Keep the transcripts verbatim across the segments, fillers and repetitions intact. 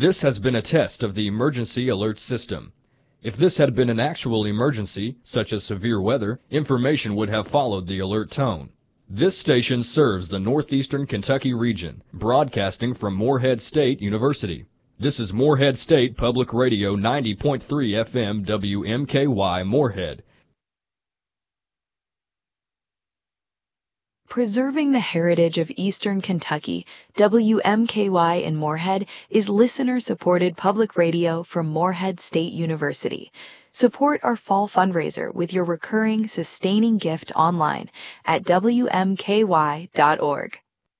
This has been a test of the emergency alert system. If this had been an actual emergency, such as severe weather, information would have followed the alert tone. This station serves the northeastern Kentucky region, broadcasting from Morehead State University. This is Morehead State Public Radio ninety point three F M W M K Y Morehead. Preserving the heritage of Eastern Kentucky, W M K Y in Morehead is listener-supported public radio from Morehead State University. Support our fall fundraiser with your recurring, sustaining gift online at W M K Y dot org.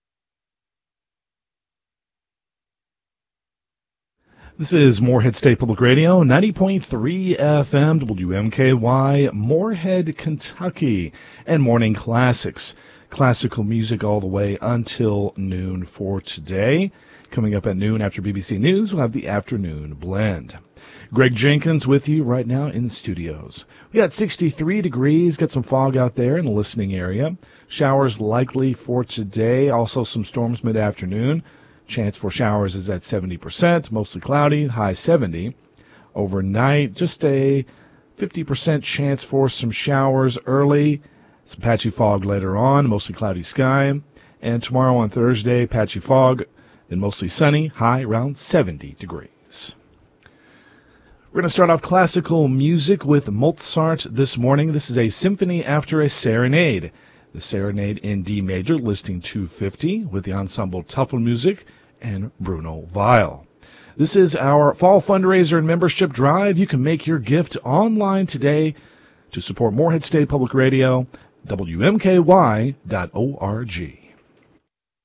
This is Morehead State Public Radio, ninety point three F M, W M K Y, Morehead, Kentucky, and Morning Classics. Classical music all the way until noon for today. Coming up at noon after B B C News, we'll have the Afternoon Blend. Greg Jenkins with you right now in the studios. We got sixty-three degrees, got some fog out there in the listening area. Showers likely for today, also some storms mid-afternoon. Chance for showers is at seventy percent, mostly cloudy, high seventy. Overnight, just a fifty percent chance for some showers early. Some patchy fog later on, mostly cloudy sky. And tomorrow on Thursday, patchy fog, then mostly sunny, high around seventy degrees. We're going to start off classical music with Mozart this morning. This is a symphony after a serenade. The serenade in D major, listing two fifty, with the ensemble Tuffelmusik and Bruno Weil. This is our fall fundraiser and membership drive. You can make your gift online today to support Morehead State Public Radio, W M K Y dot org.